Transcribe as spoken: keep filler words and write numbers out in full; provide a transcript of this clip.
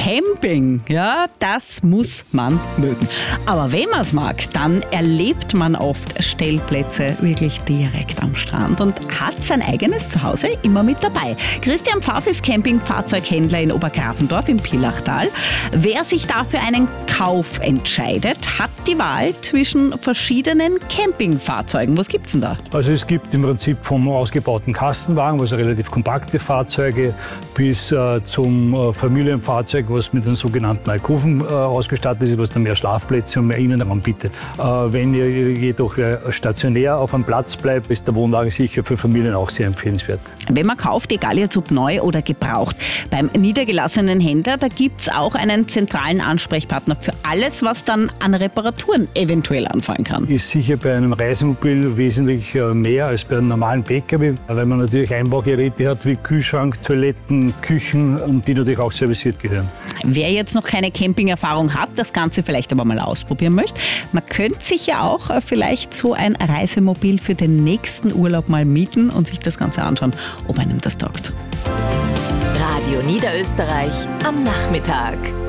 Camping, ja, das muss man mögen. Aber wenn man es mag, dann erlebt man oft Stellplätze wirklich direkt am Strand und hat sein eigenes Zuhause immer mit dabei. Christian Pfaff ist Campingfahrzeughändler in Obergrafendorf im Pilachtal. Wer sich da für einen Kauf entscheidet, hat die Wahl zwischen verschiedenen Campingfahrzeugen. Was gibt's denn da? Also es gibt im Prinzip vom ausgebauten Kastenwagen, also relativ kompakte Fahrzeuge, bis äh, zum äh, Familienfahrzeug, was mit den sogenannten Alkoven äh, ausgestattet ist, was dann mehr Schlafplätze und mehr Innenraum bietet. Äh, wenn ihr jedoch äh, stationär auf einem Platz bleibt, ist der Wohnwagen sicher für Familien auch sehr empfehlenswert. Wenn man kauft, egal jetzt ob neu oder gebraucht, beim niedergelassenen Händler, da gibt's auch einen zentralen Ansprechpartner für alles, was dann an Reparaturen eventuell anfallen kann. Ist sicher bei einem Reisemobil wesentlich äh, mehr als bei einem normalen P K W, weil man natürlich Einbaugeräte hat wie Kühlschrank, Toiletten, Küchen und die natürlich auch serviciert gehören. Wer jetzt noch keine Camping-Erfahrung hat, das Ganze vielleicht aber mal ausprobieren möchte, man könnte sich ja auch vielleicht so ein Reisemobil für den nächsten Urlaub mal mieten und sich das Ganze anschauen, ob einem das taugt. Radio Niederösterreich am Nachmittag.